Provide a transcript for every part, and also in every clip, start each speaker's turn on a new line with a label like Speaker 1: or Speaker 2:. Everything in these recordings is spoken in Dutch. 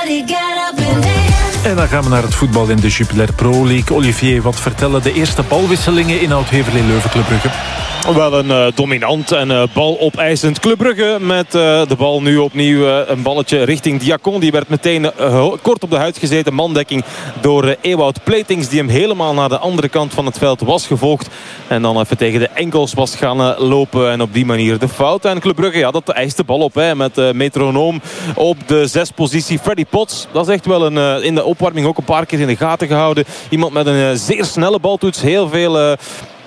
Speaker 1: En dan gaan we naar het voetbal in de Jupiler Pro League. Olivier, wat vertellen de eerste balwisselingen in Oud-Heverlee-Leuven Club Brugge?
Speaker 2: Wel een dominant en balopeisend Club Brugge. Met de bal nu opnieuw een balletje richting Diacon. Die werd meteen kort op de huid gezeten. Mandekking door Ewout Platings. Die hem helemaal naar de andere kant van het veld was gevolgd. En dan even tegen de enkels was gaan lopen. En op die manier de fout. En Club Brugge, ja, dat eist de bal op. Hè, met metronoom op de 6 positie. Freddy Potts, dat is echt wel in de opwarming ook een paar keer in de gaten gehouden. Iemand met een zeer snelle baltoets. Heel veel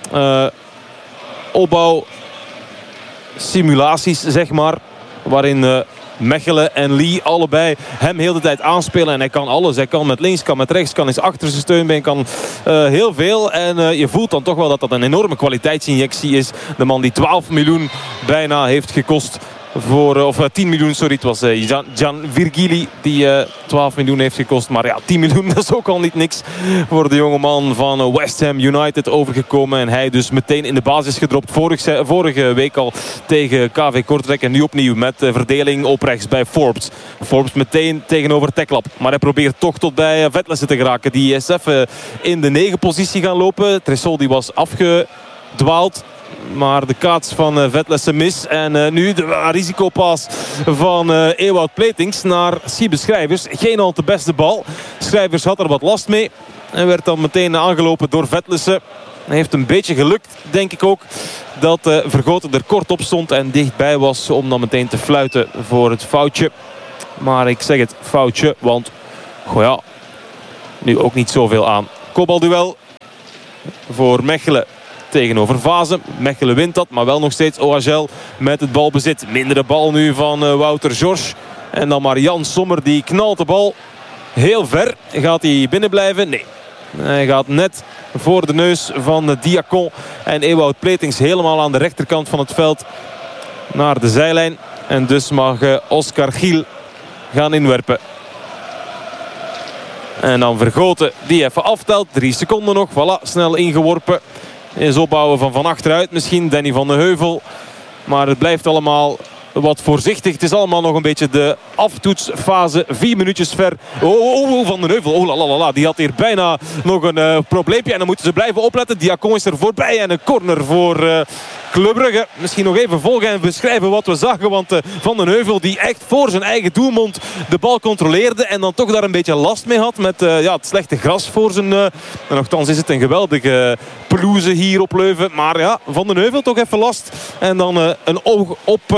Speaker 2: opbouw simulaties, zeg maar, waarin Mechelen en Lee allebei hem heel de tijd aanspelen. En hij kan alles. Hij kan met links, kan met rechts, kan eens achter zijn steunbeen, kan heel veel. En je voelt dan toch wel dat dat een enorme kwaliteitsinjectie is. De man die 12 miljoen bijna heeft gekost. Of 10 miljoen, sorry. Het was Gian Virgili die 12 miljoen heeft gekost. Maar ja, 10 miljoen, dat is ook al niet niks voor de jongeman van West Ham United overgekomen. En hij dus meteen in de basis gedropt. Vorige week al tegen KV Kortrijk. En nu opnieuw met verdeling op rechts bij Forbes. Forbes meteen tegenover Teklap. Maar hij probeert toch tot bij Vetlessen te geraken. Die is even in de 9 positie gaan lopen. Tressol die was afgedwaald. Maar de kaats van Vetlessen mis. En nu de risicopaas van Ewout Platings naar Siebe Schrijvers. Geen al te beste bal. Schrijvers had er wat last mee. En werd dan meteen aangelopen door Vetlessen. Hij heeft een beetje gelukt, denk ik ook, dat Vergoten er kort op stond en dichtbij was om dan meteen te fluiten voor het foutje. Maar ik zeg het foutje, want goh ja, nu ook niet zoveel aan. Kopbalduel voor Mechelen tegenover Vazen. Mechelen wint dat, maar wel nog steeds OHL met het balbezit. Mindere bal nu van Wouter George. En dan maar Jan Sommer, die knalt de bal heel ver. Gaat hij binnen blijven? Nee. Hij gaat net voor de neus van Diacon. En Ewout Platings helemaal aan de rechterkant van het veld naar de zijlijn. En dus mag Oscar Giel gaan inwerpen. En dan Vergoten die even aftelt. 3 seconden nog. Voilà, snel ingeworpen. Is opbouwen van achteruit misschien. Danny van den Heuvel. Maar het blijft allemaal wat voorzichtig. Het is allemaal nog een beetje de aftoetsfase. 4 minuutjes ver. Oh, Van den Heuvel. Oh, lalalala. Die had hier bijna nog een probleempje. En dan moeten ze blijven opletten. Diacon is er voorbij. En een corner voor Club Brugge. Misschien nog even volgen en beschrijven wat we zagen. Want Van den Heuvel die echt voor zijn eigen doelmond de bal controleerde. En dan toch daar een beetje last mee had. Met het slechte gras voor zijn... en nogthans is het een geweldige pelouse hier op Leuven. Maar ja, Van den Heuvel toch even last. En dan een oog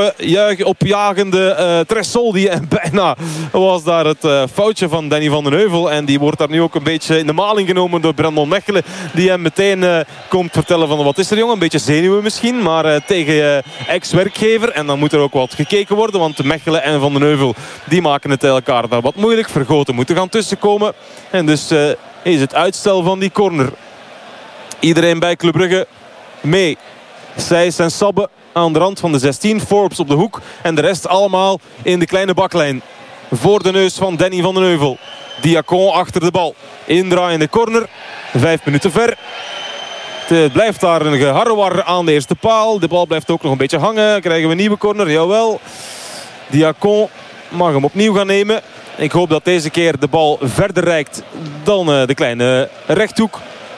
Speaker 2: opjagende Tressoldi. En bijna was daar het foutje van Danny van den Heuvel. En die wordt daar nu ook een beetje in de maling genomen door Brandon Mechelen. Die hem meteen komt vertellen van wat is er jongen. Een beetje zenuwen misschien. Maar tegen ex-werkgever. En dan moet er ook wat gekeken worden. Want Mechelen en Van den Heuvel die maken het elkaar daar wat moeilijk. Vergoten moeten gaan tussenkomen. En dus is het uitstel van die corner. Iedereen bij Club Brugge mee. Sijs en Sabbe aan de rand van de 16. Forbes op de hoek. En de rest allemaal in de kleine baklijn. Voor de neus van Danny van den Heuvel. Diacon achter de bal. Indraaiende corner. 5 minuten ver. Het blijft daar een geharrewar aan de eerste paal. De bal blijft ook nog een beetje hangen. Krijgen we een nieuwe corner? Jawel. Diacon mag hem opnieuw gaan nemen. Ik hoop dat deze keer de bal verder reikt dan de kleine rechthoek.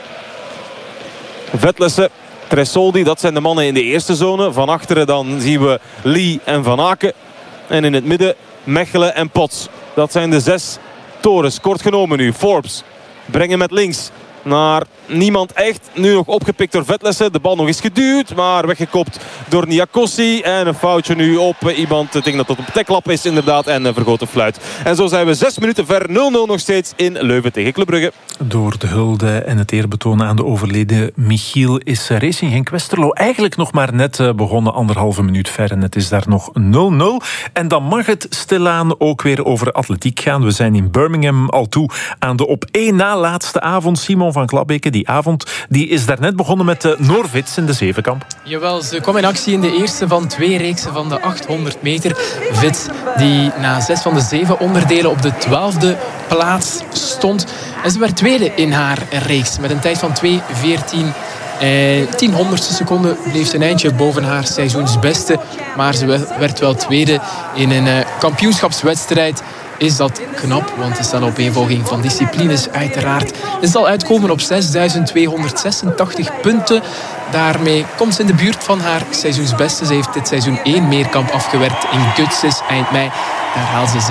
Speaker 2: Vetlessen, Tressoldi, dat zijn de mannen in de eerste zone. Van achteren dan zien we Lee en Van Aken. En in het midden Mechelen en Potts. Dat zijn de 6 torens. Kort genomen nu. Forbes brengen met links naar niemand echt. Nu nog opgepikt door Vetlessen. De bal nog eens geduwd, maar weggekopt door Niakossi. En een foutje nu op iemand. Ik denk dat dat op Teklap is inderdaad. En Vergoten fluit. En zo zijn we 6 minuten ver. 0-0 nog steeds in Leuven tegen Club Brugge.
Speaker 1: Door de hulde en het eerbetoon aan de overleden Michiel is Racing Genk-Westerlo eigenlijk nog maar net begonnen. 1,5 minuut ver en het is daar nog 0-0. En dan mag het stilaan ook weer over atletiek gaan. We zijn in Birmingham al toe aan de op 1 na laatste avond. Simon van Klabbeke, die avond, die is daarnet begonnen met de Noorvits in de Zevenkamp.
Speaker 3: Jawel, ze kwam in actie in de eerste van 2 reeksen van de 800 meter. Vits die na 6 van de 7 onderdelen op de 12e plaats stond. En ze werd tweede in haar reeks met een tijd van 2:14. 10 seconden bleef ze een eindje boven haar seizoensbeste. Maar ze werd wel tweede in een kampioenschapswedstrijd. is dat knap, want het is een opeenvolging van disciplines uiteraard. Het zal uitkomen op 6.286 punten. Daarmee komt ze in de buurt van haar seizoensbeste. Ze heeft dit seizoen 1 meerkamp afgewerkt in Gutses eind mei. Daar haalt ze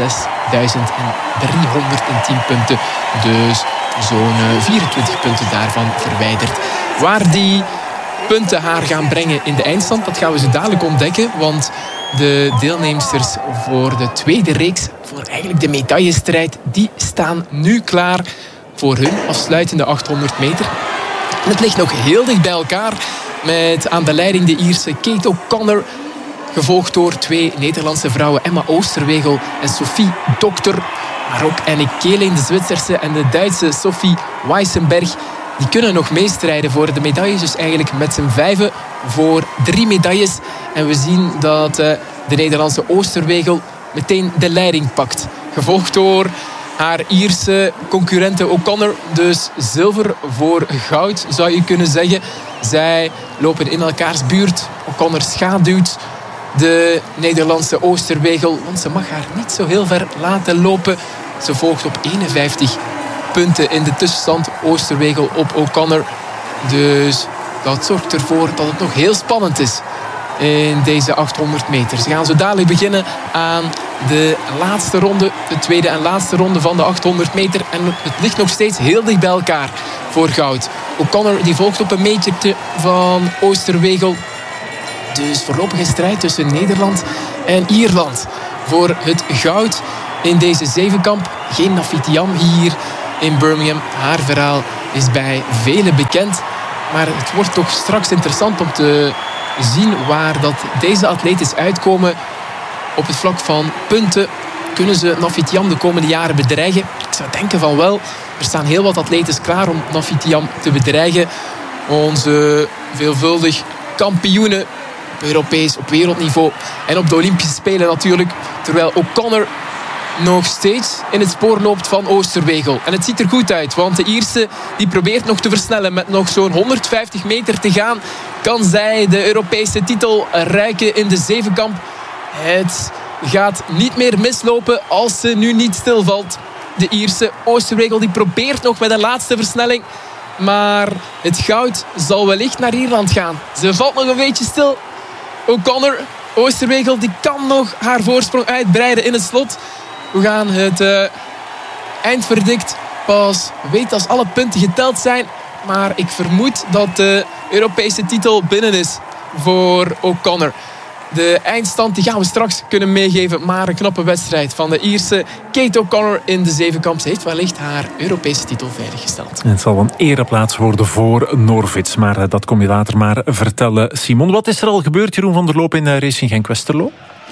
Speaker 3: 6.310 punten. Dus zo'n 24 punten daarvan verwijderd. Waar die punten haar gaan brengen in de eindstand, dat gaan we zo dadelijk ontdekken. Want de deelnemsters voor de tweede reeks, voor eigenlijk de medaillestrijd, die staan nu klaar voor hun afsluitende 800 meter. En het ligt nog heel dicht bij elkaar met aan de leiding de Ierse Kate O'Connor, gevolgd door 2 Nederlandse vrouwen, Emma Oosterwegel en Sophie Dokter. Maar ook Annick Keeling, de Zwitserse, en de Duitse Sophie Weissenberg, die kunnen nog meestrijden voor de medailles. Dus eigenlijk met z'n 5 voor 3 medailles. En we zien dat de Nederlandse Oosterwegel meteen de leiding pakt. Gevolgd door haar Ierse concurrente O'Connor. Dus zilver voor goud, zou je kunnen zeggen. Zij lopen in elkaars buurt. O'Connor schaduwt de Nederlandse Oosterwegel, want ze mag haar niet zo heel ver laten lopen. Ze volgt op 51 punten in de tussenstand. Oosterwegel op O'Connor. Dus dat zorgt ervoor dat het nog heel spannend is in deze 800 meter. Ze gaan zo dadelijk beginnen aan de laatste ronde. De tweede en laatste ronde van de 800 meter. En het ligt nog steeds heel dicht bij elkaar voor goud. O'Connor die volgt op een metertje van Oosterwegel. Dus voorlopige strijd tussen Nederland en Ierland voor het goud in deze zevenkamp. Geen Nafitiam hier in Birmingham. Haar verhaal is bij velen bekend. Maar het wordt toch straks interessant om te zien waar dat deze atletes uitkomen op het vlak van punten. Kunnen ze Nafitiam de komende jaren bedreigen? Ik zou denken van wel. Er staan heel wat atletes klaar om Nafitiam te bedreigen. Onze veelvuldig kampioenen op Europees, op wereldniveau en op de Olympische Spelen natuurlijk. Terwijl O'Connor nog steeds in het spoor loopt van Oosterwegel. En het ziet er goed uit, want de Ierse die probeert nog te versnellen. Met nog zo'n 150 meter te gaan kan zij de Europese titel ruiken in de zevenkamp. Het gaat niet meer mislopen als ze nu niet stilvalt. De Ierse Oosterwegel die probeert nog met een laatste versnelling. Maar het goud zal wellicht naar Ierland gaan. Ze valt nog een beetje stil. O'Connor, Oosterwegel, die kan nog haar voorsprong uitbreiden in het slot. We gaan het eindverdict pas weten als alle punten geteld zijn. Maar ik vermoed dat de Europese titel binnen is voor O'Connor. De eindstand die gaan we straks kunnen meegeven. Maar een knappe wedstrijd van de Ierse Kate O'Connor in de zevenkamp. Ze heeft wellicht haar Europese titel veiliggesteld.
Speaker 1: En het zal een ereplaats worden voor Norwich. Maar dat kom je later maar vertellen. Simon, wat is er al gebeurd, Jeroen van der Loop, in Racing Genk-Westerlo?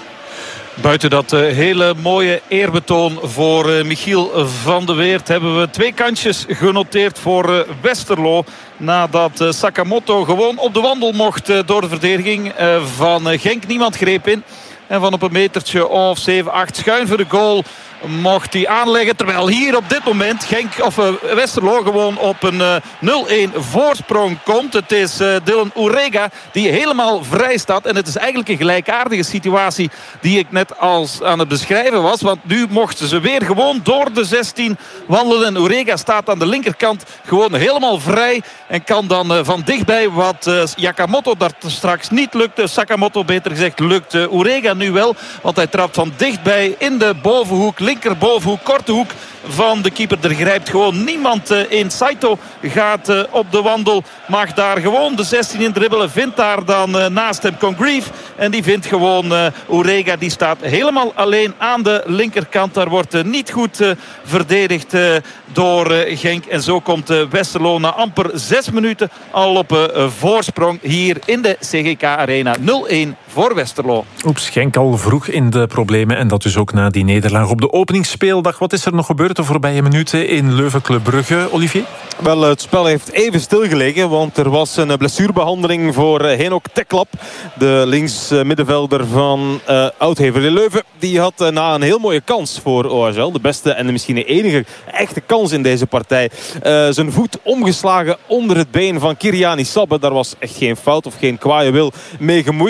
Speaker 4: Buiten dat hele mooie eerbetoon voor Michiel van de Weert hebben we 2 kansjes genoteerd voor Westerlo. Nadat Sakamoto gewoon op de wandel mocht door de verdediging van Genk. Niemand greep in. En van op een metertje of 7, 8 schuin voor de goal mocht hij aanleggen. Terwijl hier op dit moment Westerlo gewoon op een 0-1 voorsprong komt. Het is Dylan Urega die helemaal vrij staat. En het is eigenlijk een gelijkaardige situatie die ik net als aan het beschrijven was. Want nu mochten ze weer gewoon door de 16 wandelen. En Urega staat aan de linkerkant gewoon helemaal vrij. En kan dan van dichtbij wat Sakamoto daar straks niet lukte. Sakamoto beter gezegd lukt Urega nu wel. Want hij trapt van dichtbij in de bovenhoek. Linkerbovenhoek, korte hoek van de keeper. Er grijpt gewoon niemand in. Saito gaat op de wandel. Mag daar gewoon de 16 in dribbelen. Vindt daar dan naast hem Congreve. En die vindt gewoon Urega. Die staat helemaal alleen aan de linkerkant. Daar wordt niet goed verdedigd door Genk. En zo komt Westerlo na amper 6 minuten al op voorsprong hier in de CGK Arena. 0-1 voor Westerlo.
Speaker 1: Oeps, Genk al vroeg in de problemen. En dat dus ook na die nederlaag op de openingsspeeldag. Wat is er nog gebeurd de voorbije minuten in Leuven-Club Brugge, Olivier?
Speaker 2: Wel, het spel heeft even stilgelegen, want er was een blessurebehandeling voor Henok Teklap. De linksmiddenvelder van Oud-Heverlee Leuven. Die had na een heel mooie kans voor OHL, de beste en misschien de enige echte kans in deze partij, zijn voet omgeslagen onder het been van Kiriani Sabbe. Daar was echt geen fout of geen kwaaie wil mee gemoeid. Het was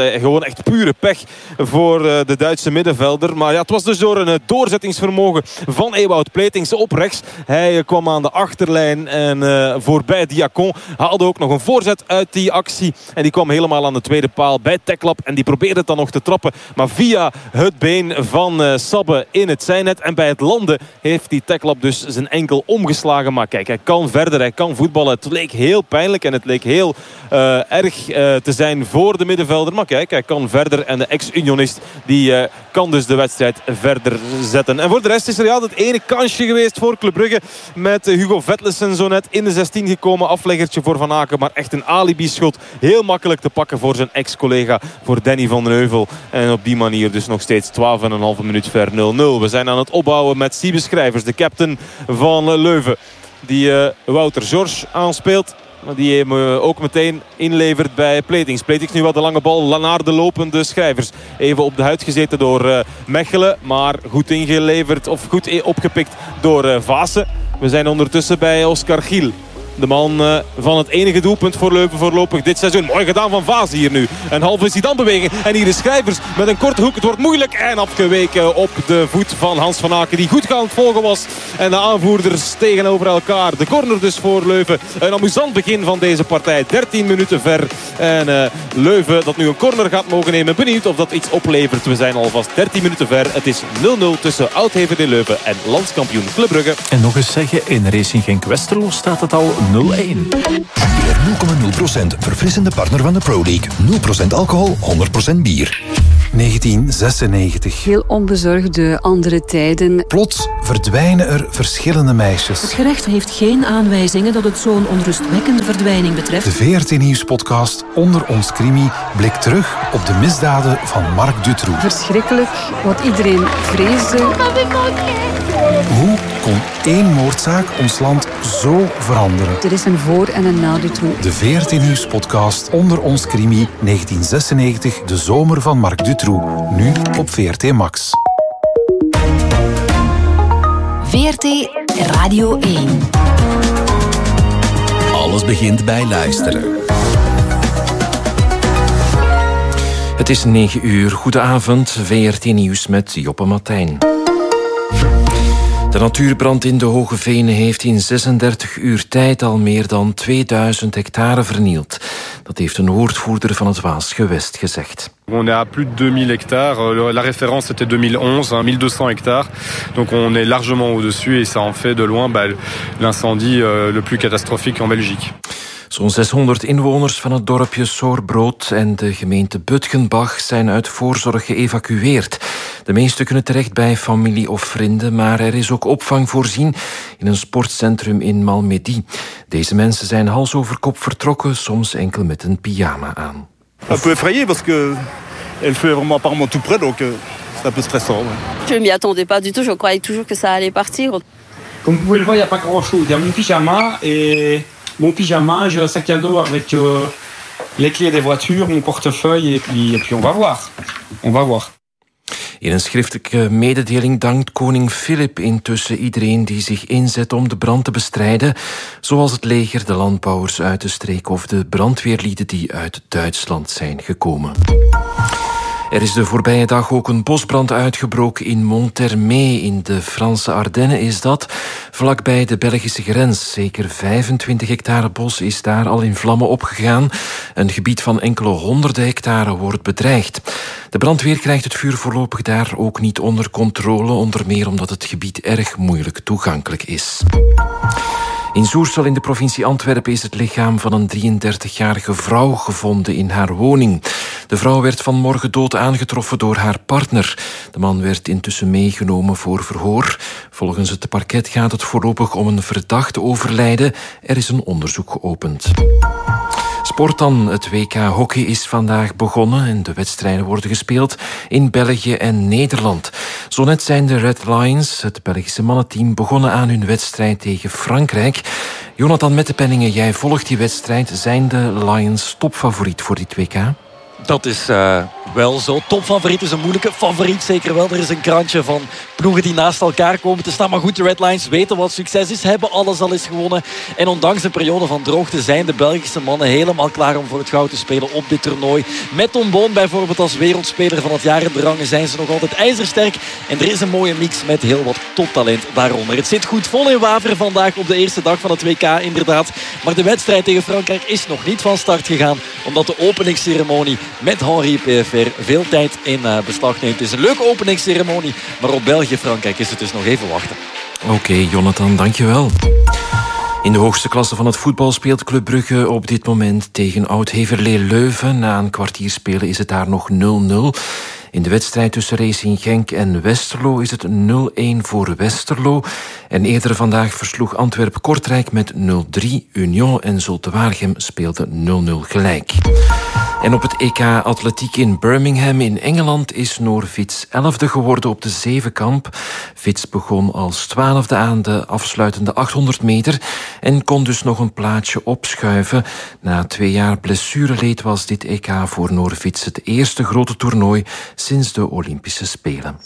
Speaker 2: gewoon echt pure pech voor de Duitse middenvelder. Maar ja, het was dus door een doorzettingsvermogen van Ewout Pleetings op rechts. Hij kwam aan de achterlijn en voorbij Diacon. Haalde ook nog een voorzet uit die actie. En die kwam helemaal aan de tweede paal bij Teklap. En die probeerde het dan nog te trappen. Maar via het been van Sabbe in het zijnet. En bij het landen heeft die Teklap dus zijn enkel omgeslagen. Maar kijk, hij kan verder. Hij kan voetballen. Het leek heel pijnlijk en het leek heel erg te zijn voor de middenvelder. Maar kijk, hij kan verder. En de ex-unionist die kan dus de wedstrijd verder zetten. En voor de rest is er het ene kansje geweest voor Club Brugge. Met Hugo Vetlesen zo net in de 16 gekomen. Afleggertje voor Van Aken. Maar echt een alibi-schot. Heel makkelijk te pakken voor zijn ex-collega. Voor Danny van den Heuvel. En op die manier dus nog steeds 12,5 minuut ver 0-0. We zijn aan het opbouwen met Siebe Schrijvers. De captain van Leuven. Die Wouter George aanspeelt. Die hem ook meteen inlevert bij Pleetings. Pleetings nu wel de lange bal naar de lopende Schrijvers. Even op de huid gezeten door Mechelen. Maar goed ingeleverd of goed opgepikt door Vaassen. We zijn ondertussen bij Oscar Giel. De man van het enige doelpunt voor Leuven voorlopig dit seizoen. Mooi gedaan van Vaassen hier nu. Een halve Zidane-beweging. En hier is Schrijvers met een korte hoek. Het wordt moeilijk en afgeweken op de voet van Hans van Aken. Die goed aan het volgen was. En de aanvoerders tegenover elkaar. De corner dus voor Leuven. Een amusant begin van deze partij. 13 minuten ver. En Leuven dat nu een corner gaat mogen nemen. Benieuwd of dat iets oplevert. We zijn alvast 13 minuten ver. Het is 0-0 tussen Oud-HVD Leuven en landskampioen Club Brugge.
Speaker 1: En nog eens zeggen, in Racing Genk-Westerlo staat het al 0-1.
Speaker 5: Weer 0,0% verfrissende partner van de Pro League. 0% alcohol, 100% bier.
Speaker 6: 1996.
Speaker 7: Heel onbezorgde andere tijden.
Speaker 6: Plots verdwijnen er verschillende meisjes.
Speaker 8: Het gerecht heeft geen aanwijzingen dat het zo'n onrustwekkende verdwijning betreft.
Speaker 6: De VRT Nieuws-podcast Onder ons Crimi blikt terug op de misdaden van Marc Dutroux.
Speaker 7: Verschrikkelijk, wat iedereen vreesde.
Speaker 6: Hoe kon één moordzaak ons land zo veranderen?
Speaker 7: Er is een voor- en een na Dutroux.
Speaker 6: De VRT Nieuws-podcast Onder ons Crimi 1996, de zomer van Marc Dutroux. Nu op VRT Max.
Speaker 8: VRT Radio 1.
Speaker 5: Alles begint bij luisteren.
Speaker 9: Het is 9 uur. Goedenavond. VRT Nieuws met Joppe Martijn. De natuurbrand in de Hoge Venen heeft in 36 uur tijd al meer dan 2000 hectare vernield. Dat heeft een woordvoerder van het Waasgewest gezegd.
Speaker 10: On est à plus de 2000 hectares. La référence était 2011, 1200 hectares. Donc on est largement au-dessus et ça en fait de loin l'incendie le plus catastrophique en Belgique.
Speaker 9: Zo'n 600 inwoners van het dorpje Soerbrood en de gemeente Butgenbach zijn uit voorzorg geëvacueerd. De meesten kunnen terecht bij familie of vrienden, maar er is ook opvang voorzien in een sportcentrum in Malmedy. Deze mensen zijn hals over kop vertrokken, soms enkel met een pyjama aan.
Speaker 11: Un peu effrayé parce que elle fait vraiment apparemment tout près, donc c'est un peu stressant.
Speaker 12: Je ne m'y attendais pas du tout, je croyais toujours que ça allait partir.
Speaker 13: Comme vous pouvez le voir, il n'y a pas grand-chose. Il y a mon pyjama et j'ai un sac à dos avec les clés des voitures, mon portefeuille et puis on va voir. On va voir.
Speaker 9: In een schriftelijke mededeling dankt koning Filip intussen iedereen die zich inzet om de brand te bestrijden, zoals het leger, de landbouwers uit de streek of de brandweerlieden die uit Duitsland zijn gekomen. Er is de voorbije dag ook een bosbrand uitgebroken in Monthermé. In de Franse Ardennen is dat, vlakbij de Belgische grens. Zeker 25 hectare bos is daar al in vlammen opgegaan. Een gebied van enkele honderden hectare wordt bedreigd. De brandweer krijgt het vuur voorlopig daar ook niet onder controle, onder meer omdat het gebied erg moeilijk toegankelijk is. In Soersel in de provincie Antwerpen is het lichaam van een 33-jarige vrouw gevonden in haar woning. De vrouw werd vanmorgen dood aangetroffen door haar partner. De man werd intussen meegenomen voor verhoor. Volgens het parket gaat het voorlopig om een verdachte overlijden. Er is een onderzoek geopend. Sport dan. Het WK hockey is vandaag begonnen en de wedstrijden worden gespeeld in België en Nederland. Zo net zijn de Red Lions, het Belgische mannenteam, begonnen aan hun wedstrijd tegen Frankrijk. Jonathan Mettepenningen, jij volgt die wedstrijd. Zijn de Lions topfavoriet voor dit WK?
Speaker 14: Dat is wel zo. Topfavoriet is een moeilijke favoriet, zeker wel. Er is een krantje van ploegen die naast elkaar komen te staan. Maar goed, de Red Lions weten wat succes is, hebben alles al eens gewonnen. En ondanks een periode van droogte zijn de Belgische mannen helemaal klaar om voor het goud te spelen op dit toernooi. Met Tom Boon bijvoorbeeld als wereldspeler van het jaar in de rangen zijn ze nog altijd ijzersterk. En er is een mooie mix met heel wat toptalent daaronder. Het zit goed vol in Waveren vandaag op de eerste dag van het WK inderdaad. Maar de wedstrijd tegen Frankrijk is nog niet van start gegaan, omdat de openingsceremonie met Henri PFR veel tijd in beslag neemt. Het is een leuke openingsceremonie, maar op België-Frankrijk is het dus nog even wachten.
Speaker 9: Oké, Jonathan, dankjewel. In de hoogste klasse van het voetbal speelt Club Brugge op dit moment tegen Oud-Heverlee Leuven. Na een kwartier spelen is het daar nog 0-0. In de wedstrijd tussen Racing Genk en Westerlo is het 0-1 voor Westerlo. En eerder vandaag versloeg Antwerpen Kortrijk met 0-3. Union en Zulte Waregem speelden 0-0 gelijk. En op het EK Atletiek in Birmingham in Engeland is Noor Vits 11e geworden op de zevenkamp. Vits begon als 12e aan de afsluitende 800 meter en kon dus nog een plaatsje opschuiven. Na 2 jaar blessureleed was dit EK voor Noor Vits het eerste grote toernooi sinds de Olympische Spelen.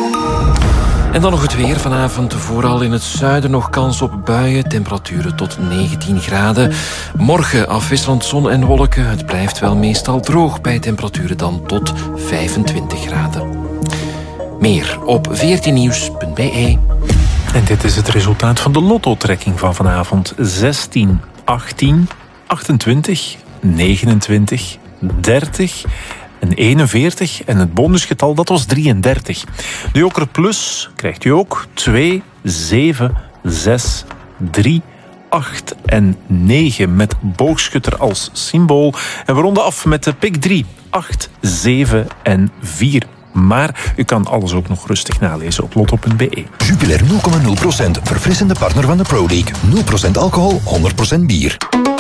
Speaker 9: En dan nog het weer. Vanavond vooral in het zuiden nog kans op buien. Temperaturen tot 19 graden. Morgen afwisselend zon en wolken. Het blijft wel meestal droog bij temperaturen dan tot 25 graden. Meer op 14nieuws.be.
Speaker 1: En dit is het resultaat van de lotto-trekking van vanavond. 16, 18, 28, 29, 30... en 41 en het bonusgetal dat was 33. De Joker Plus krijgt u ook 2, 7, 6, 3, 8 en 9 met boogschutter als symbool. En we ronden af met de pik 3, 8, 7 en 4. Maar u kan alles ook nog rustig nalezen op lotto.be.
Speaker 5: Jupiler 0,0%. Verfrissende partner van de Pro League. 0% alcohol, 100% bier.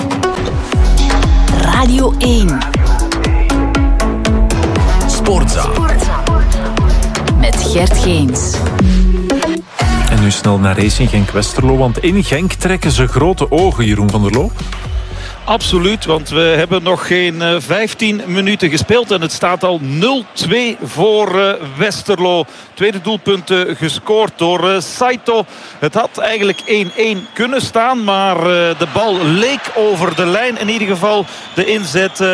Speaker 15: Radio 1.
Speaker 5: Sportza.
Speaker 15: Met Gert Geens.
Speaker 1: En nu snel naar Racing Genk-Westerlo, want in Genk trekken ze grote ogen, Jeroen van der Loo.
Speaker 4: Absoluut, want we hebben nog geen 15 minuten gespeeld en het staat al 0-2 voor Westerlo. Tweede doelpunt gescoord door Saito. Het had eigenlijk 1-1 kunnen staan, maar de bal leek over de lijn. In ieder geval de inzet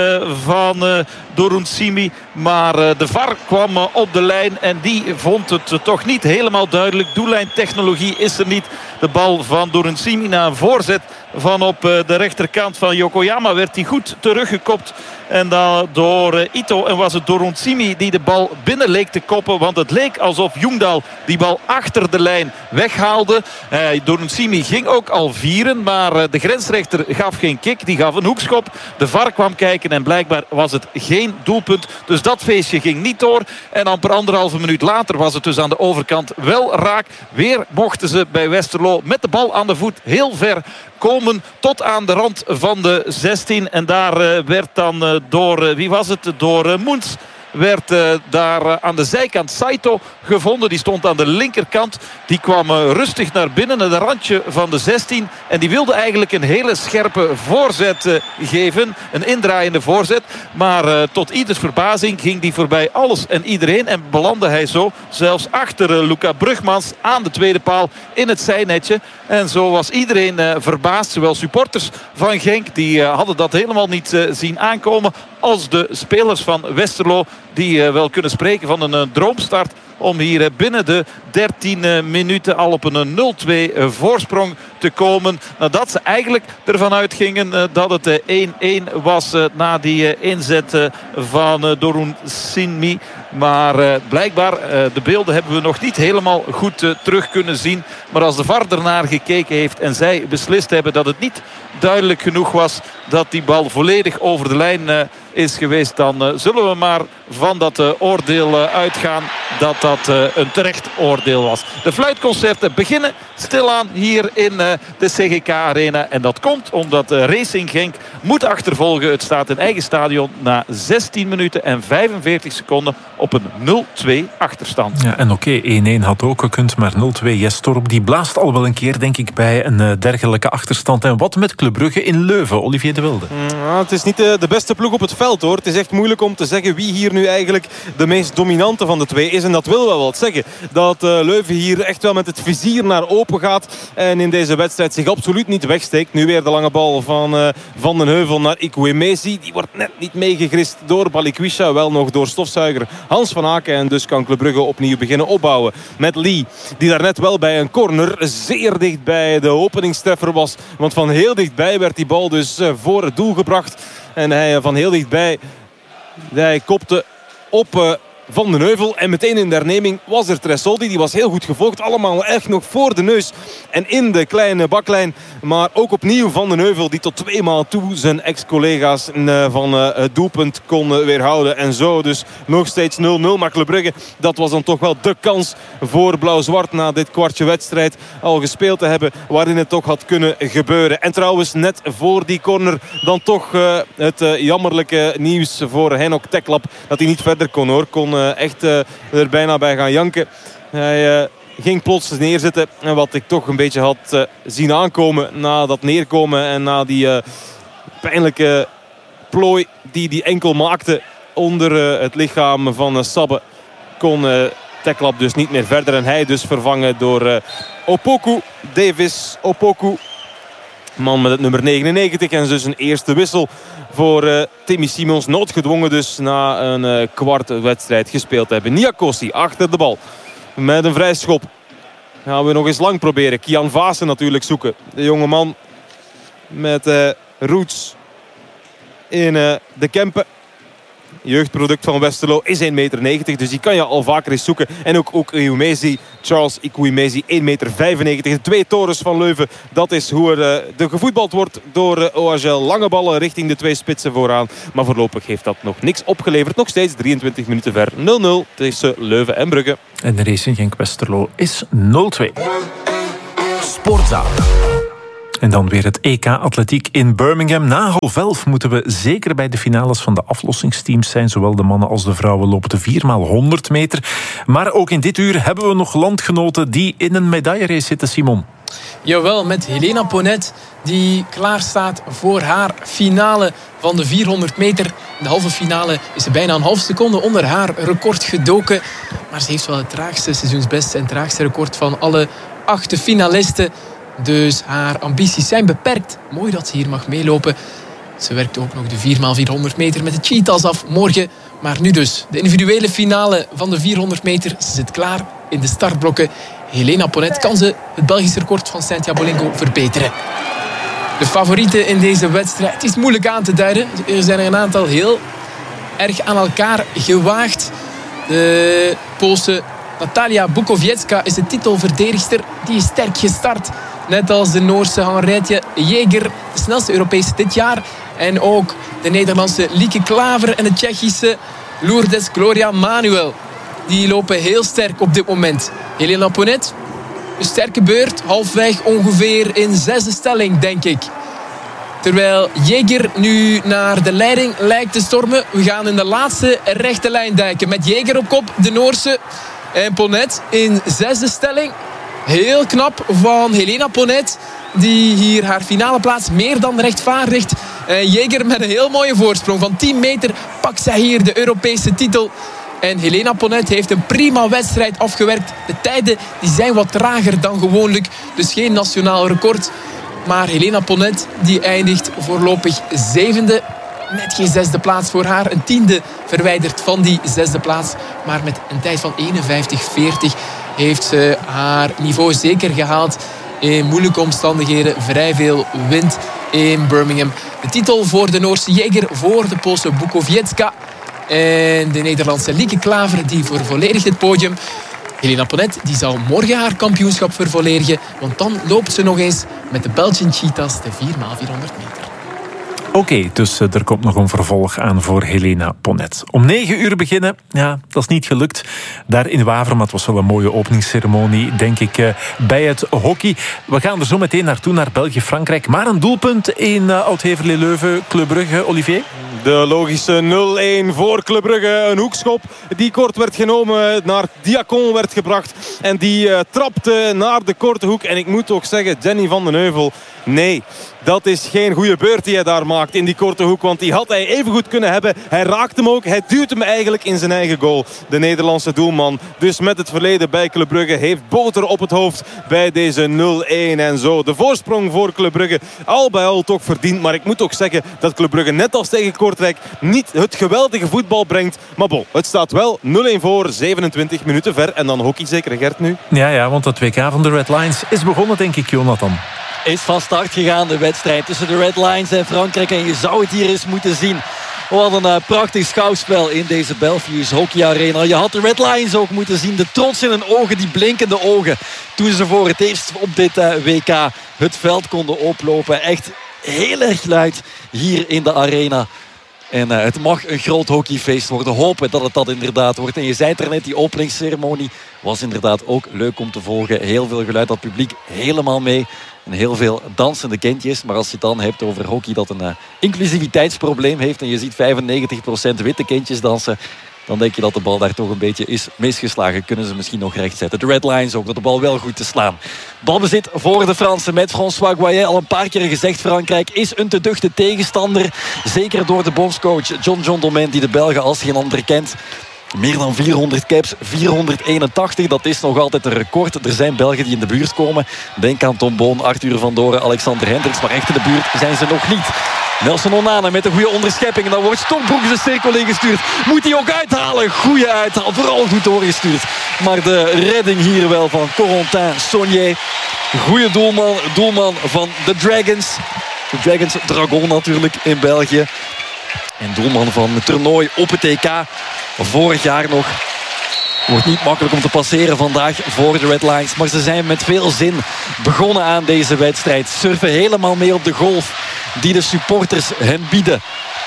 Speaker 4: van Dorun Simi. Maar de VAR kwam op de lijn en die vond het toch niet helemaal duidelijk. Doellijntechnologie is er niet. De bal van Dorun Simi na een voorzet van op de rechterkant van Yokoyama werd hij goed teruggekopt. En dan door Ito. En was het Dorun Simi die de bal binnen leek te koppen. Want het leek alsof Ljungdahl die bal achter de lijn weghaalde. Dorun Simi ging ook al vieren. Maar de grensrechter gaf geen kick. Die gaf een hoekschop. De VAR kwam kijken en blijkbaar was het geen doelpunt. Dus dat feestje ging niet door. En amper 1,5 minuut later was het dus aan de overkant wel raak. Weer mochten ze bij Westerlo met de bal aan de voet heel ver komen tot aan de rand van de 16. En daar werd dan door, wie was het? Door Moens werd daar aan de zijkant Saito gevonden. Die stond aan de linkerkant. Die kwam rustig naar binnen, naar de randje van de 16. En die wilde eigenlijk een hele scherpe voorzet geven. Een indraaiende voorzet. Maar tot ieders verbazing ging die voorbij alles en iedereen. En belandde hij zo zelfs achter Luca Brugmans aan de tweede paal in het zijnetje. En zo was iedereen verbaasd. Zowel supporters van Genk, die hadden dat helemaal niet zien aankomen, als de spelers van Westerlo, die wel kunnen spreken van een droomstart om hier binnen de 13 minuten al op een 0-2 voorsprong te komen. Nadat ze eigenlijk ervan uitgingen dat het 1-1 was na die inzet van Dorun Simi. Maar blijkbaar, de beelden hebben we nog niet helemaal goed terug kunnen zien. Maar als de VAR ernaar gekeken heeft en zij beslist hebben dat het niet duidelijk genoeg was dat die bal volledig over de lijn is geweest, dan zullen we maar van dat oordeel uitgaan dat dat een terecht oordeel was. De fluitconcerten beginnen stilaan hier in de CGK Arena. En dat komt omdat Racing Genk moet achtervolgen. Het staat in eigen stadion na 16 minuten en 45 seconden op een 0-2 achterstand.
Speaker 1: Ja, en oké, 1-1 had ook gekund, maar 0-2 Jestorp die blaast al wel een keer, denk ik, bij een dergelijke achterstand. En wat met Club Brugge in Leuven, Olivier de Wilde?
Speaker 2: Het is niet de beste ploeg op het veld, hoor. Het is echt moeilijk om te zeggen wie hier nu eigenlijk de meest dominante van de twee is. En dat wil wel wat zeggen. Dat Leuven hier echt wel met het vizier naar open gaat. En in deze wedstrijd zich absoluut niet wegsteekt. Nu weer de lange bal van Van den Heuvel naar Ikwemezi. Die wordt net niet meegegrist door Balikwisha. Wel nog door stofzuiger Hans van Aken. En dus kan Club Brugge opnieuw beginnen opbouwen. Met Lee, die daarnet wel bij een corner zeer dicht bij de openingstreffer was. Want van heel dichtbij werd die bal dus voor het doel gebracht. En hij van heel dichtbij, hij kopte op Van den Heuvel. En meteen in de herneming was er Tressoldi. Die was heel goed gevolgd. Allemaal echt nog voor de neus. En in de kleine baklijn. Maar ook opnieuw Van den Heuvel. Die tot 2 maal toe zijn ex-collega's van het doelpunt kon weerhouden. En zo dus nog steeds 0-0. Maar Club Brugge, dat was dan toch wel de kans voor Blauw-Zwart. Na dit kwartje wedstrijd al gespeeld te hebben. Waarin het toch had kunnen gebeuren. En trouwens net voor die corner. Dan toch het jammerlijke nieuws voor Henok Teklap. Dat hij niet verder kon, hoor. Kon echt er bijna bij gaan janken. Hij ging plots neerzitten. En wat ik toch een beetje had zien aankomen na dat neerkomen en na die pijnlijke plooi die enkel maakte onder het lichaam van Sabbe, kon Teklap dus niet meer verder. En hij dus vervangen door Opoku. Davis Opoku. Man met het nummer 99. En dus een eerste wissel voor Timmy Simons. Noodgedwongen dus na een kwart wedstrijd gespeeld te hebben. Niakosi achter de bal. Met een vrij schop. Gaan we nog eens lang proberen. Kian Vaassen natuurlijk zoeken. De jonge man met roots in de Kempen. Jeugdproduct van Westerlo is 1,90 meter. Dus die kan je al vaker eens zoeken. En ook Ikwemezi, Charles Ikwemezi, 1,95 meter. De 2 torens van Leuven. Dat is hoe er gevoetbald wordt door OHL. Lange ballen richting de 2 spitsen vooraan. Maar voorlopig heeft dat nog niks opgeleverd. Nog steeds 23 minuten ver. 0-0 tussen Leuven en Brugge.
Speaker 1: En de Racing Genk Westerlo is 0-2.
Speaker 5: Sportzaal.
Speaker 1: En dan weer het EK Atletiek in Birmingham. Na 11:30 moeten we zeker bij de finales van de aflossingsteams zijn. Zowel de mannen als de vrouwen lopen de 4x100 meter. Maar ook in dit uur hebben we nog landgenoten die in een medaillerace zitten, Simon.
Speaker 3: Jawel, met Helena Ponnet die klaar staat voor haar finale van de 400 meter. In de halve finale is ze bijna een half seconde onder haar record gedoken. Maar ze heeft wel het traagste seizoensbeste en het traagste record van alle 8 finalisten. Dus haar ambities zijn beperkt. Mooi dat ze hier mag meelopen. Ze werkt ook nog de 4x400 meter met de cheetahs af morgen. Maar nu dus de individuele finale van de 400 meter. Ze zit klaar in de startblokken. Helena Ponnet kan ze het Belgische record van Cynthia Bolingo verbeteren. De favorieten in deze wedstrijd. Het is moeilijk aan te duiden. Er zijn er een aantal heel erg aan elkaar gewaagd. De Poolse Natalia Bukowiecka is de titelverdedigster. Die is sterk gestart. Net als de Noorse Henriette Jaeger, de snelste Europese dit jaar. En ook de Nederlandse Lieke Klaver en de Tsjechische Lourdes Gloria Manuel. Die lopen heel sterk op dit moment. Helena Ponnet, een sterke beurt. Halfweg ongeveer in 6e stelling, denk ik. Terwijl Jaeger nu naar de leiding lijkt te stormen. We gaan in de laatste rechte lijn duiken. Met Jaeger op kop, de Noorse. En Ponnet in 6e stelling. Heel knap van Helena Ponnet, die hier haar finale plaats meer dan rechtvaardigt. Jaeger met een heel mooie voorsprong van 10 meter pakt zij hier de Europese titel. En Helena Ponnet heeft een prima wedstrijd afgewerkt. De tijden die zijn wat trager dan gewoonlijk, dus geen nationaal record. Maar Helena Ponnet die eindigt voorlopig 7e. Net geen 6e plaats voor haar. Een 10e verwijderd van die 6e plaats. Maar met een tijd van 51:40 heeft ze haar niveau zeker gehaald. In moeilijke omstandigheden. Vrij veel wind in Birmingham. De titel voor de Noorse Jaeger, voor de Poolse Bukowiecka. En de Nederlandse Lieke Klaver die vervolledigt het podium. Helena Ponnet die zal morgen haar kampioenschap vervolledigen. Want dan loopt ze nog eens met de Belgian Cheetahs de 4x400 meter.
Speaker 1: Oké, dus er komt nog een vervolg aan voor Helena Ponnet. Om 9 uur beginnen, ja, dat is niet gelukt. Daar in Wavre, maar het was wel een mooie openingsceremonie, denk ik, bij het hockey. We gaan er zo meteen naartoe, naar België-Frankrijk. Maar een doelpunt in Oud-Heverlee-Leuven, Club Brugge, Olivier?
Speaker 2: De logische 0-1 voor Club Brugge. Een hoekschop die kort werd genomen, naar Diacon werd gebracht. En die trapte naar de korte hoek. En ik moet ook zeggen, Jenny van den Heuvel, nee, dat is geen goede beurt die hij daar maakt in die korte hoek. Want die had hij even goed kunnen hebben. Hij raakt hem ook. Hij duwt hem eigenlijk in zijn eigen goal. De Nederlandse doelman. Dus met het verleden bij Club Brugge heeft boter op het hoofd bij deze 0-1 en zo. De voorsprong voor Club Brugge al bij al toch verdiend. Maar ik moet ook zeggen dat Club Brugge net als tegen Kortrijk niet het geweldige voetbal brengt. Maar bon, het staat wel 0-1 voor, 27 minuten ver. En dan hockey zeker, Gert, nu?
Speaker 1: Ja, want het WK van de Red Lions is begonnen, denk ik, Jonathan.
Speaker 14: Is van start gegaan, de wedstrijd tussen de Red Lions en Frankrijk. En je zou het hier eens moeten zien. Wat een prachtig schouwspel in deze Belfius Hockey Arena. Je had de Red Lions ook moeten zien. De trots in hun ogen, die blinkende ogen. Toen ze voor het eerst op dit WK het veld konden oplopen. Echt heel erg luid hier in de arena. En het mag een groot hockeyfeest worden. Hopen dat het dat inderdaad wordt. En je zei het er net, die openingsceremonie was inderdaad ook leuk om te volgen. Heel veel geluid, dat publiek helemaal mee. En heel veel dansende kindjes. Maar als je het dan hebt over hockey dat een inclusiviteitsprobleem heeft. En je ziet 95% witte kindjes dansen. Dan denk je dat de bal daar toch een beetje is misgeslagen. Kunnen ze misschien nog rechtzetten. De Red Lions ook, dat de bal wel goed te slaan. Balbezit voor de Fransen met François Goyet. Al een paar keer gezegd, Frankrijk is een te duchte tegenstander. Zeker door de bondscoach John Domen, die de Belgen als geen ander kent. Meer dan 400 caps, 481. Dat is nog altijd een record. Er zijn Belgen die in de buurt komen. Denk aan Tom Boon, Arthur van Doren, Alexander Hendricks. Maar echt in de buurt zijn ze nog niet. Nelson Onana met een goede onderschepping. En dan wordt Stokbroeks de cirkel ingestuurd. Moet hij ook uithalen. Goeie uithaal. Vooral goed doorgestuurd. Maar de redding hier wel van Corentin Saunier. Goeie doelman van de Dragons. De Dragons, Dragon natuurlijk in België. En doelman van het toernooi op het EK. Vorig jaar nog. Wordt niet makkelijk om te passeren vandaag voor de Red Lions. Maar ze zijn met veel zin begonnen aan deze wedstrijd. Surfen helemaal mee op de golf die de supporters hen bieden.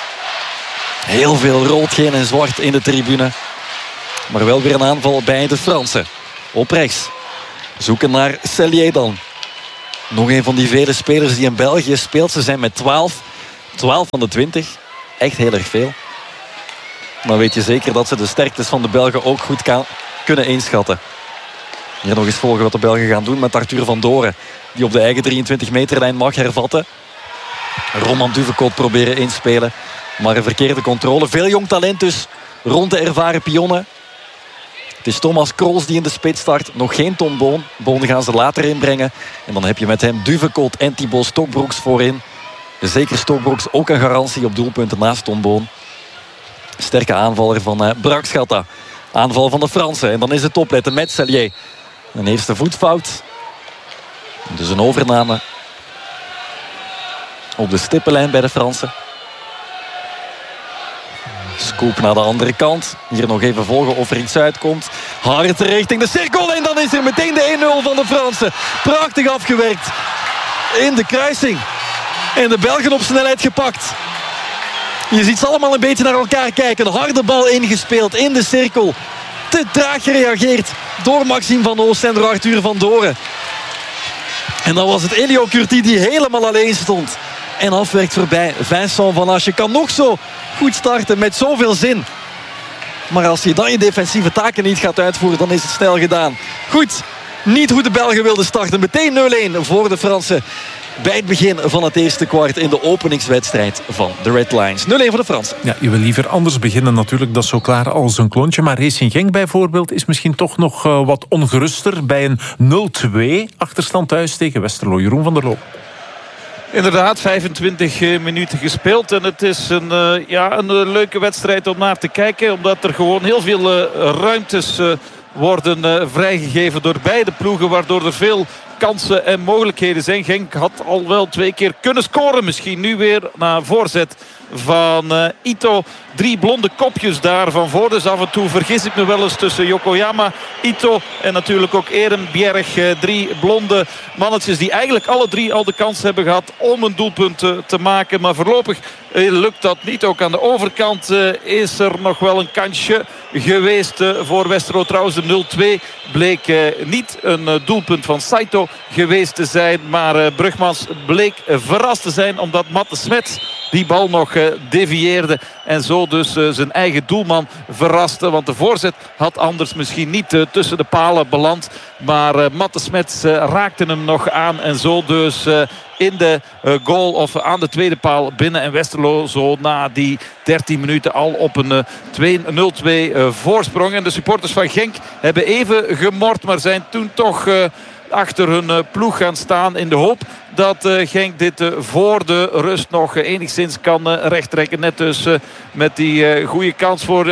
Speaker 14: Heel veel rood, geel en zwart in de tribune. Maar wel weer een aanval bij de Fransen. Op rechts. Zoeken naar Cellier dan. Nog een van die vele spelers die in België speelt. Ze zijn met 12. 12 van de 20. Echt heel erg veel. Dan weet je zeker dat ze de sterktes van de Belgen ook goed kunnen inschatten. Hier nog eens volgen wat de Belgen gaan doen met Arthur van Doren. Die op de eigen 23 meterlijn mag hervatten. Roman Duvecote proberen inspelen. Maar een verkeerde controle. Veel jong talent dus rond de ervaren pionnen. Het is Thomas Krols die in de spits start. Nog geen Tom Boon. Boon gaan ze later inbrengen. En dan heb je met hem Duvecote en Thibaut Stokbroeks voorin. Zeker Stokbroeks ook een garantie op doelpunten naast Tom Boon. Sterke aanvaller van Brakschatta. Aanval van de Fransen. En dan is het opletten met Cellier. Een eerste voetfout. Dus een overname. Op de stippenlijn bij de Fransen. Scoop naar de andere kant. Hier nog even volgen of er iets uitkomt. Hard richting de cirkel. En dan is er meteen de 1-0 van de Fransen. Prachtig afgewerkt. In de kruising. En de Belgen op snelheid gepakt. Je ziet ze allemaal een beetje naar elkaar kijken. Een harde bal ingespeeld in de cirkel. Te traag gereageerd door Maxime van Oost en door Arthur van Doren. En dan was het Elio Curti die helemaal alleen stond. En afwerkt voorbij. Vincent van Asche kan nog zo goed starten met zoveel zin. Maar als je dan je defensieve taken niet gaat uitvoeren, dan is het snel gedaan. Goed, niet hoe de Belgen wilden starten. Meteen 0-1 voor de Fransen. Bij het begin van het eerste kwart in de openingswedstrijd van de Red Lions. 0-1 voor de Fransen.
Speaker 1: Ja, je wil liever anders beginnen natuurlijk. Dat is zo klaar als een klontje. Maar Racing Genk bijvoorbeeld is misschien toch nog wat ongeruster bij een 0-2 achterstand thuis tegen Westerlo. Jeroen van der Loo.
Speaker 4: Inderdaad, 25 minuten gespeeld. En het is een leuke wedstrijd om naar te kijken. Omdat er gewoon heel veel ruimtes worden vrijgegeven door beide ploegen, waardoor er veel kansen en mogelijkheden zijn. Genk had al wel 2 keer kunnen scoren. Misschien nu weer na voorzet van Ito. 3 blonde kopjes daar van voor. Dus af en toe vergis ik me wel eens tussen Yokoyama, Ito en natuurlijk ook Ehrenbjerg. 3 blonde mannetjes die eigenlijk alle 3 al de kans hebben gehad om een doelpunt te maken. Maar voorlopig lukt dat niet. Ook aan de overkant is er nog wel een kansje geweest voor Westerlo. Trouwens, de 0-2 bleek niet een doelpunt van Saito geweest te zijn. Maar Brugmans bleek verrast te zijn omdat Matte Smets die bal nog devieerde. En zo dus zijn eigen doelman verraste. Want de voorzet had anders misschien niet tussen de palen beland. Maar Matte Smets raakte hem nog aan. En zo dus in de goal of aan de tweede paal binnen. En Westerlo zo na die 13 minuten al op een 0-2 voorsprong. En de supporters van Genk hebben even gemord. Maar zijn toen toch achter hun ploeg gaan staan in de hoop dat Genk dit voor de rust nog enigszins kan rechttrekken. Net dus met die goede kans voor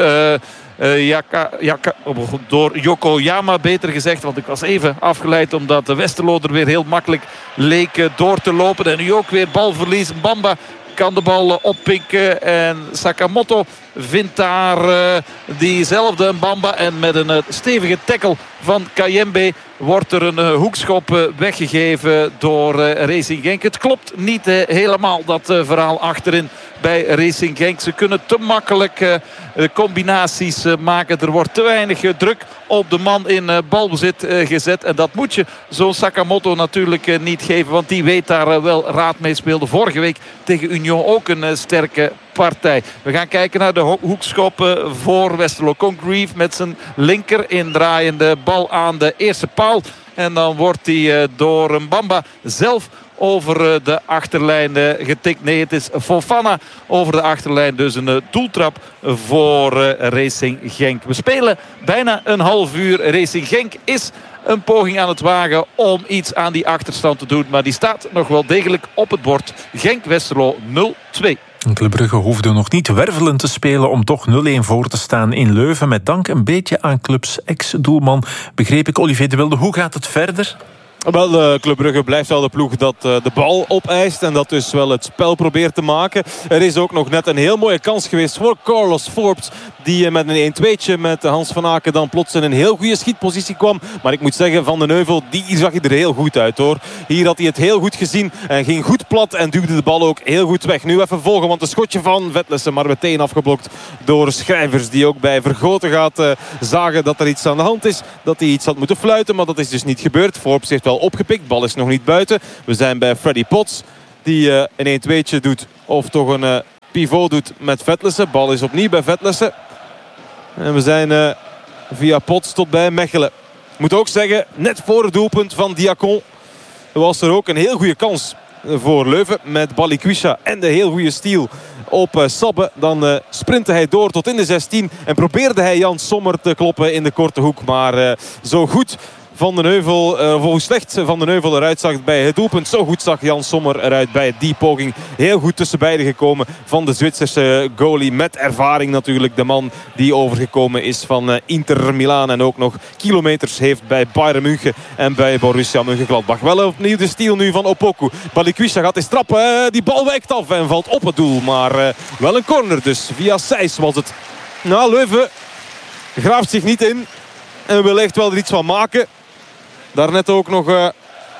Speaker 4: door Yokoyama, beter gezegd. Want ik was even afgeleid omdat de Westerlo er weer heel makkelijk leek door te lopen. En nu ook weer balverlies. Bamba kan de bal oppinken en Sakamoto vindt daar diezelfde Bamba. En met een stevige tackle van Kayembe wordt er een hoekschop weggegeven door Racing Genk. Het klopt niet helemaal, dat verhaal achterin bij Racing Genk. Ze kunnen te makkelijk combinaties maken. Er wordt te weinig druk op de man in balbezit gezet. En dat moet je zo'n Sakamoto natuurlijk niet geven. Want die weet daar wel raad mee. Speelde vorige week tegen Union ook een sterke partij. We gaan kijken naar de hoekschop voor Westerlo. Congreve met zijn linker indraaiende bal aan de eerste paal. En dan wordt hij door Mbamba zelf over de achterlijn getikt. Nee, het is Fofana over de achterlijn. Dus een doeltrap voor Racing Genk. We spelen bijna een half uur. Racing Genk is een poging aan het wagen om iets aan die achterstand te doen. Maar die staat nog wel degelijk op het bord. Genk-Westerlo 0-2.
Speaker 1: Club Brugge hoefde nog niet wervelend te spelen om toch 0-1 voor te staan in Leuven. Met dank een beetje aan clubs ex-doelman, begreep ik. Olivier de Wilde, hoe gaat het verder?
Speaker 2: Wel, Club Brugge blijft wel de ploeg dat de bal opeist en dat dus wel het spel probeert te maken. Er is ook nog net een heel mooie kans geweest voor Carlos Forbes, die met een 1-2'tje met Hans van Aken dan plots in een heel goede schietpositie kwam. Maar ik moet zeggen, Van den Heuvel, die zag hij er heel goed uit, hoor. Hier had hij het heel goed gezien en ging goed plat en duwde de bal ook heel goed weg. Nu even volgen, want een schotje van Vetlessen, maar meteen afgeblokt door Schrijvers, die ook bij Vergoten gaat zagen dat er iets aan de hand is. Dat hij iets had moeten fluiten, maar dat is dus niet gebeurd. Forbes heeft wel opgepikt, bal is nog niet buiten. We zijn bij Freddy Potts, die een 1-2'tje doet, of toch een pivot doet met Vetlessen. Bal is opnieuw bij Vetlessen. En we zijn via Potts tot bij Mechelen. Ik moet ook zeggen, net voor het doelpunt van Diacon was er ook een heel goede kans voor Leuven met Balikwisha en de heel goede steal op Sabbe. Dan sprintte hij door tot in de 16 en probeerde hij Jan Sommer te kloppen in de korte hoek. Maar zo goed Van den Heuvel, hoe slecht Van den Heuvel eruit zag bij het doelpunt, zo goed zag Jan Sommer eruit bij die poging. Heel goed tussen beiden gekomen van de Zwitserse goalie, met ervaring natuurlijk. De man die overgekomen is van Inter Milaan en ook nog kilometers heeft bij Bayern München en bij Borussia Mönchengladbach. Wel opnieuw de steal nu van Opoku. Balikwisha gaat eens trappen, die bal wijkt af en valt op het doel. Maar wel een corner dus, via Sijs was het. Nou, Leuven graaft zich niet in en wil echt wel er iets van maken. Daarnet ook nog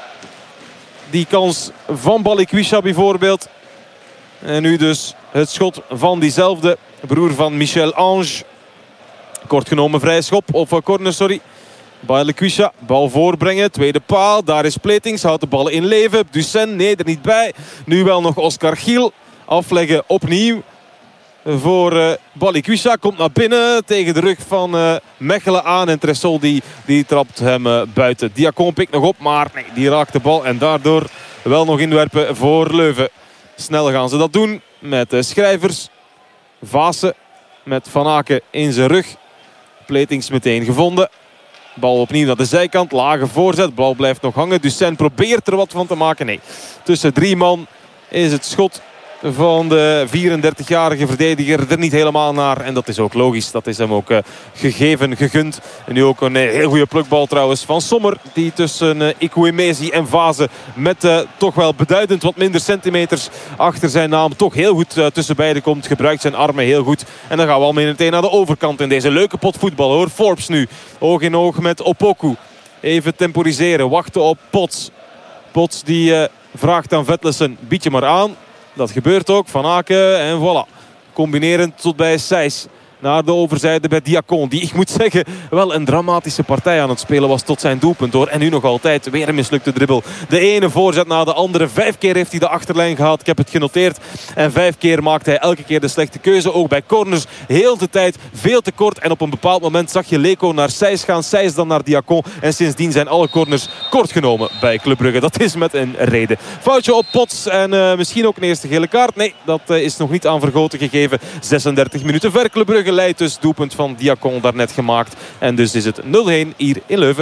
Speaker 2: die kans van Balikwisha bijvoorbeeld. En nu dus het schot van diezelfde broer van Michel Ange. Kort genomen vrije schop of corner, sorry. Balikwisha, bal voorbrengen, tweede paal. Daar is Pletings, houdt de bal in leven. Dussen, nee, er niet bij. Nu wel nog Oscar Giel. Afleggen opnieuw voor Balikwisha. Komt naar binnen tegen de rug van Mechelen aan. En Tressol die trapt hem buiten. Diacon pikt nog op, maar nee, die raakt de bal. En daardoor wel nog inwerpen voor Leuven. Snel gaan ze dat doen met Schrijvers. Vaassen met Van Aken in zijn rug. Pletings meteen gevonden. Bal opnieuw naar de zijkant. Lage voorzet. Bal blijft nog hangen. Dussen probeert er wat van te maken. Nee. Tussen 3 man is het schot van de 34-jarige verdediger er niet helemaal naar. En dat is ook logisch. Dat is hem ook gegeven, gegund. En nu ook een heel goede plukbal trouwens van Sommer. Die tussen Ikuemezi en Vaze met toch wel beduidend wat minder centimeters achter zijn naam toch heel goed tussen beiden komt. Gebruikt zijn armen heel goed. En dan gaan we al meteen naar de overkant in deze leuke pot voetbal hoor. Forbes nu. Oog in oog met Opoku. Even temporiseren. Wachten op Potts. Potts die vraagt aan Vetlesen. Bied je maar aan. Dat gebeurt ook. Van Aken en voilà. Combinerend tot bij Sijs. Naar de overzijde bij Diacon. Die, ik moet zeggen, wel een dramatische partij aan het spelen was tot zijn doelpunt hoor. En nu nog altijd weer een mislukte dribbel. De ene voorzet na de andere. 5 keer heeft hij de achterlijn gehad. Ik heb het genoteerd. En 5 keer maakt hij elke keer de slechte keuze. Ook bij corners. Heel de tijd veel te kort. En op een bepaald moment zag je Leko naar Sijs gaan. Sijs dan naar Diacon. En sindsdien zijn alle corners kort genomen bij Club Brugge. Dat is met een reden. Foutje op Potts. En misschien ook een eerste gele kaart. Nee, dat is nog niet aan vergoten gegeven. 36 minuten ver. Club Brugge leidt dus. Doelpunt van Diacon daarnet gemaakt. En dus is het 0-1 hier in Leuven.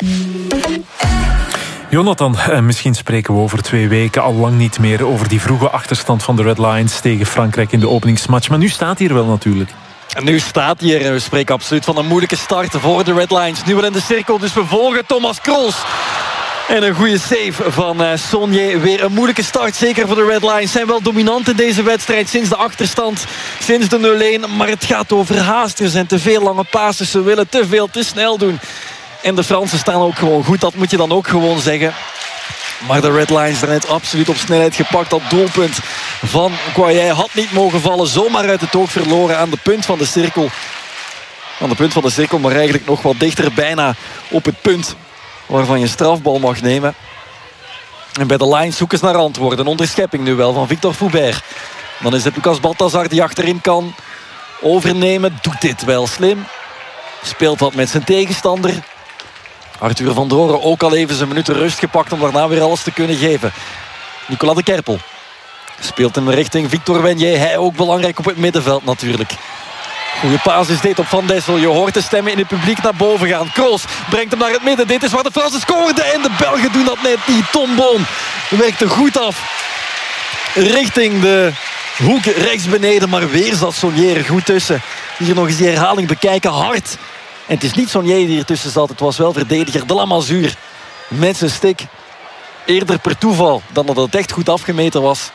Speaker 1: Jonathan, misschien spreken we over 2 weken al lang niet meer over die vroege achterstand van de Red Lions tegen Frankrijk in de openingsmatch. Maar nu staat hij er wel natuurlijk.
Speaker 14: En nu staat hij er. We spreken absoluut van een moeilijke start voor de Red Lions. Nu wel in de cirkel, dus we volgen Thomas Krols. En een goede save van Saunier. Weer een moeilijke start, zeker voor de Red Lions. Zijn wel dominant in deze wedstrijd sinds de achterstand. Sinds de 0-1. Maar het gaat over haast. Er zijn te veel lange passes. Ze willen te veel, te snel doen. En de Fransen staan ook gewoon goed. Dat moet je dan ook gewoon zeggen. Maar de Red Lions daarnet absoluut op snelheid gepakt. Dat doelpunt van Kwai had niet mogen vallen. Zomaar uit het oog verloren aan de punt van de cirkel. Aan de punt van de cirkel, maar eigenlijk nog wat dichter bijna op het punt waarvan je een strafbal mag nemen. En bij de Lions zoeken ze naar antwoorden. Een onderschepping nu wel van Victor Foubert. Dan is het Lucas Balthazar die achterin kan overnemen. Doet dit wel slim. Speelt wat met zijn tegenstander. Arthur van Doren ook al even zijn minuten rust gepakt om daarna weer alles te kunnen geven. Nicolas de Kerpel speelt hem richting Victor Wenier. Hij ook belangrijk op het middenveld natuurlijk. Goeie paas is dit op Van Dessel. Je hoort de stemmen in het publiek naar boven gaan. Kroos brengt hem naar het midden. Dit is waar de Fransen scoorden. En de Belgen doen dat net niet. Tom Boon werkt er goed af. Richting de hoek rechts beneden. Maar weer zat Saunier er goed tussen. Hier nog eens die herhaling bekijken. Hard. En het is niet Saunier die ertussen zat. Het was wel verdediger de Lamassoure. Met zijn stick. Eerder per toeval dan dat het echt goed afgemeten was.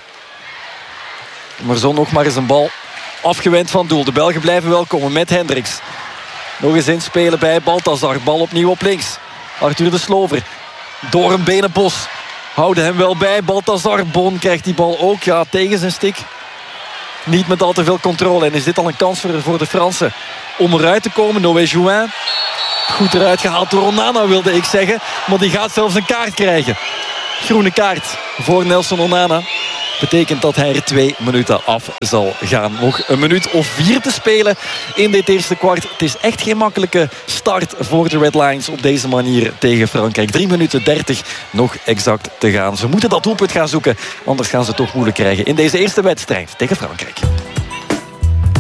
Speaker 14: Maar zo nog maar eens een bal. Afgewend van doel. De Belgen blijven wel komen met Hendricks. Nog eens inspelen bij Balthazar. Bal opnieuw op links. Arthur de Slover. Door een Benenbos. Houden hem wel bij. Balthazar. Boon krijgt die bal ook. Ja, tegen zijn stick. Niet met al te veel controle. En is dit al een kans voor de Fransen om eruit te komen. Noé Jouin. Goed eruit gehaald door Onana wilde ik zeggen. Maar die gaat zelfs een kaart krijgen. Groene kaart voor Nelson Onana. Betekent dat hij er 2 minuten af zal gaan. Nog een minuut of 4 te spelen in dit eerste kwart. Het is echt geen makkelijke start voor de Red Lions op deze manier tegen Frankrijk. 3 minuten 30 nog exact te gaan. Ze moeten dat doelpunt gaan zoeken. Anders gaan ze het toch moeilijk krijgen in deze eerste wedstrijd tegen Frankrijk.